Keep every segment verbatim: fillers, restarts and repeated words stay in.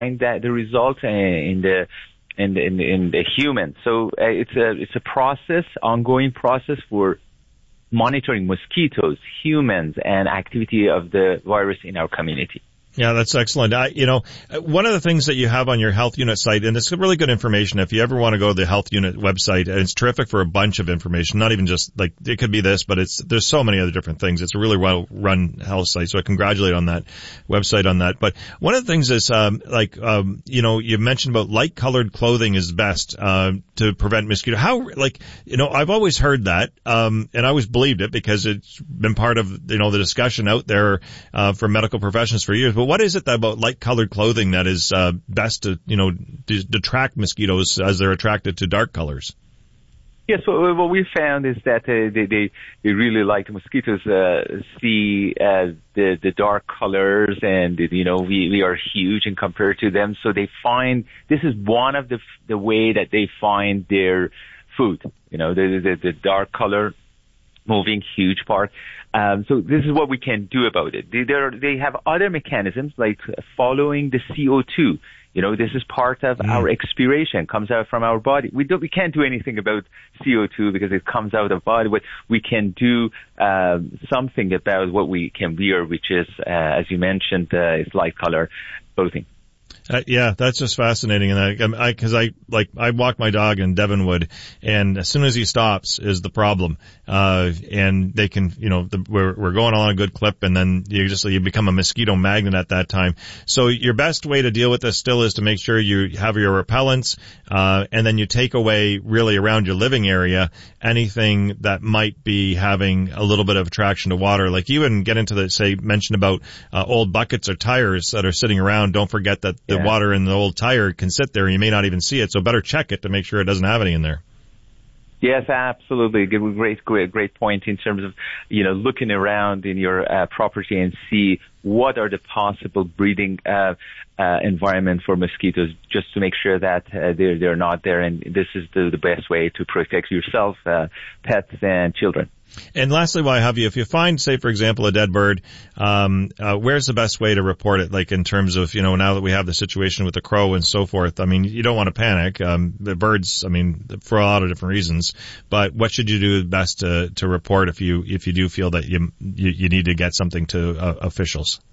that the result in the in the, in the, in the human. So uh, it's a it's a process, ongoing process for monitoring mosquitoes, humans, and activity of the virus in our community. Yeah, that's excellent. I, you know, one of the things that you have on your Health Unit site, and it's really good information if you ever want to go to the Health Unit website, and it's terrific for a bunch of information, not even just like, it could be this, but it's, there's so many other different things. It's a really well run health site, so I congratulate on that website on that. But one of the things is, um, like, um, you know, you mentioned about light colored clothing is best, uh, to prevent mosquito. How, like, you know, I've always heard that, um, and I always believed it because it's been part of, you know, the discussion out there, uh, for medical professions for years. But what is it about light-colored clothing that is uh, best to, you know, to detract mosquitoes as they're attracted to dark colors? Yes, yeah, so what we found is that uh, they, they they really like the mosquitoes uh, see uh, the the dark colors, and you know we we are huge in compared to them. So they find this is one of the the way that they find their food. You know, the the, the dark color. Moving huge part. Um, so this is what we can do about it. They, they have other mechanisms like following the C O two. You know, this is part of mm. our expiration, comes out from our body. We don't, we can't do anything about C O two because it comes out of body, but we can do uh, something about what we can wear, which is, uh, as you mentioned, uh, is light color clothing. Uh, yeah, that's just fascinating. And I, I, cause I, like, I walk my dog in Devonwood, and as soon as he stops is the problem. Uh, and they can, you know, the, we're, we're going on a good clip, and then you just, you become a mosquito magnet at that time. So your best way to deal with this still is to make sure you have your repellents, uh, and then you take away really around your living area anything that might be having a little bit of attraction to water. Like you even get into the, say, mention about, uh, old buckets or tires that are sitting around. Don't forget that the yeah. water in the old tire can sit there and you may not even see it, so better check it to make sure it doesn't have any in there. Yes, absolutely. Great, great, great point in terms of, you know, looking around in your uh, property and see what are the possible breeding uh, uh, environment for mosquitoes, just to make sure that uh, they're they're not there. And this is the, the best way to protect yourself, uh, pets, and children. And lastly, while I have you, if you find, say, for example, a dead bird, um, uh, where's the best way to report it? Like in terms of, you know, now that we have the situation with the crow and so forth, I mean, you don't want to panic. Um, the birds, I mean, for a lot of different reasons, but what should you do best to, to report if you, if you do feel that you, you, you need to get something to uh, officials?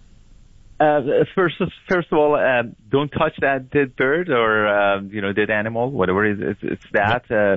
Uh, first, first of all, uh, don't touch that dead bird or, uh, you know, dead animal, whatever it is, it's, it's that. Uh,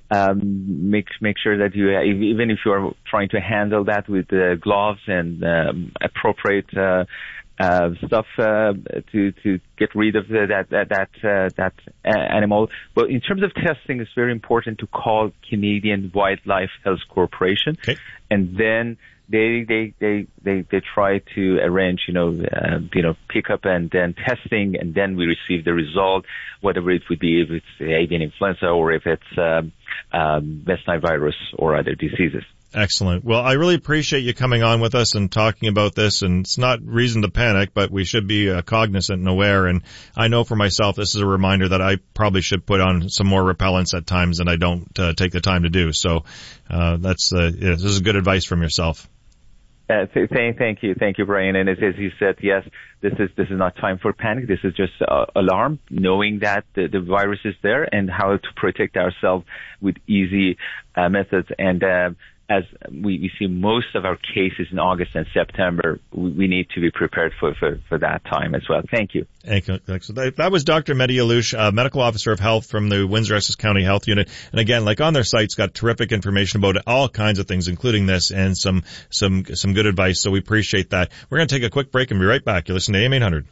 um, make, make sure that you, even if you are trying to handle that with uh, gloves and, um, appropriate, uh, uh, stuff, uh, to, to get rid of the, that, that, that, uh, that animal. But in terms of testing, it's very important to call Canadian Wildlife Health Corporation. Okay. And then, They, they, they, they, they try to arrange, you know, uh, you know, pickup and then testing, and then we receive the result, whatever it would be, if it's avian influenza or if it's, um, um, West Nile virus or other diseases. Excellent. Well, I really appreciate you coming on with us and talking about this, and it's not reason to panic, but we should be uh, cognizant and aware. And I know for myself, this is a reminder that I probably should put on some more repellents at times, and I don't uh, take the time to do. So, uh, that's, uh, yeah, this is good advice from yourself. Uh, th- th- thank you, thank you, Brian. And as, as you said, yes, this is this is not time for panic. This is just uh, alarm, knowing that the, the virus is there and how to protect ourselves with easy uh, methods. And uh, as we, we see most of our cases in August and September, we, we need to be prepared for, for, for that time as well. Thank you. That was Doctor Mehdi Allouche, uh, Medical Officer of Health from the Windsor-Essex County Health Unit. And again, like on their site, it's got terrific information about all kinds of things, including this, and some some some good advice. So we appreciate that. We're going to take a quick break and be right back. You're listening to A M eight hundred.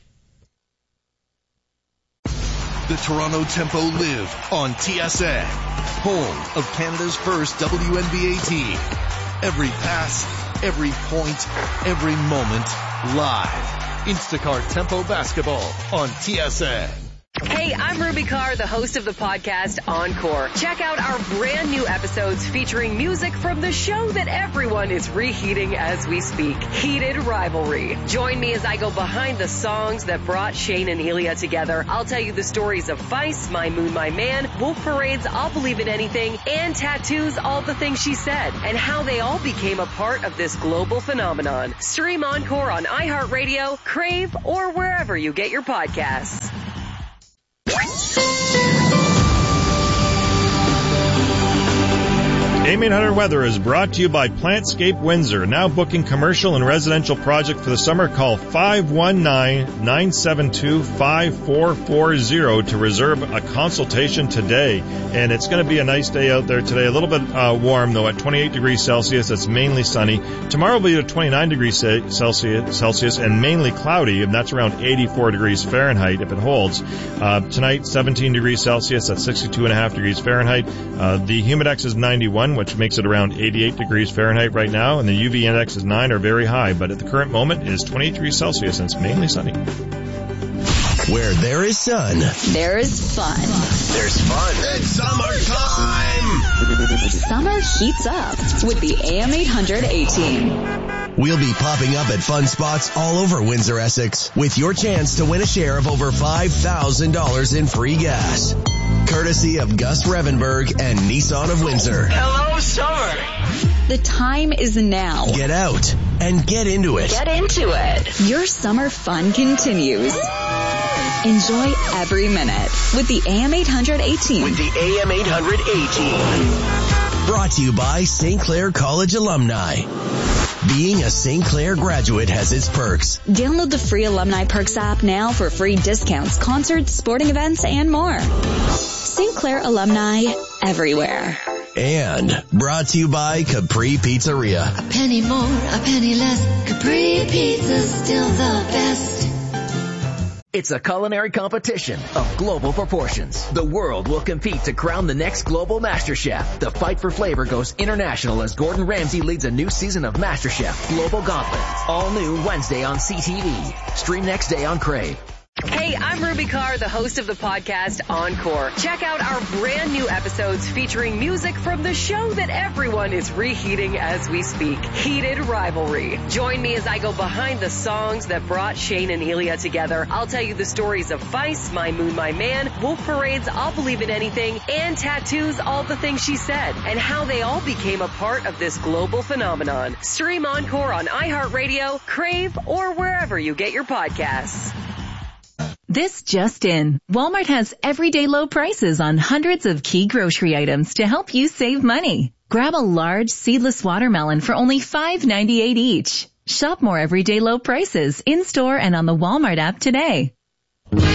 The Toronto Tempo live on T S A, home of Canada's first W N B A team. Every pass, every point, every moment, live. Instacart Tempo Basketball on T S A. Hey, I'm Ruby Carr, the host of the podcast Encore. Check out our brand new episodes featuring music from the show that everyone is reheating as we speak, Heated Rivalry. Join me as I go behind the songs that brought Shane and Ilya together. I'll tell you the stories of Vice, My Moon, My Man, Wolf Parade's I'll Believe in Anything, and Tattoo's All the Things She Said, and how they all became a part of this global phenomenon. Stream Encore on iHeartRadio, Crave, or wherever you get your podcasts. A M eight hundred Weather is brought to you by Plantscape Windsor. Now booking commercial and residential project for the summer. Call five one nine, nine seven two, five four four zero to reserve a consultation today. And it's going to be a nice day out there today. A little bit uh, warm, though, at twenty-eight degrees Celsius. It's mainly sunny. Tomorrow will be at twenty-nine degrees Celsius, Celsius and mainly cloudy, and that's around eighty-four degrees Fahrenheit if it holds. Uh, tonight, seventeen degrees Celsius. That's sixty-two and a half degrees Fahrenheit. Uh, the humidex is ninety-one, which makes it around eighty-eight degrees Fahrenheit right now, and the U V index is nine, or very high, but at the current moment it is twenty-eight degrees Celsius, and it's mainly sunny. Where there is sun, there is fun. There's fun. It's summertime! Summer heats up with the A M eight hundred A-Team. We'll be popping up at fun spots all over Windsor, Essex, with your chance to win a share of over five thousand dollars in free gas. Courtesy of Gus Revenberg and Nissan of Windsor. Hello, summer. The time is now. Get out and get into it. Get into it. Your summer fun continues. Enjoy every minute with the A M eight hundred A-Team. With the A M eight hundred A-Team. Brought to you by Saint Clair College alumni. Being a Saint Clair graduate has its perks. Download the free Alumni Perks app now for free discounts, concerts, sporting events, and more. Saint Clair alumni everywhere. And brought to you by Capri Pizzeria. A penny more, a penny less. Capri Pizza's still the best. It's a culinary competition of global proportions. The world will compete to crown the next global master chef. The fight for flavor goes international as Gordon Ramsay leads a new season of MasterChef Global Gauntlet. All new Wednesday on C T V. Stream next day on Crave. Hey, I'm Ruby Carr, the host of the podcast Encore. Check out our brand new episodes featuring music from the show that everyone is reheating as we speak, Heated Rivalry. Join me as I go behind the songs that brought Shane and Ilya together. I'll tell you the stories of Vice, My Moon, My Man, Wolf Parade's I'll Believe in Anything, and Tattoo's All the Things She Said, and how they all became a part of this global phenomenon. Stream Encore on iHeartRadio, Crave, or wherever you get your podcasts. This just in. Walmart has everyday low prices on hundreds of key grocery items to help you save money. Grab a large seedless watermelon for only five ninety-eight each. Shop more everyday low prices in-store and on the Walmart app today.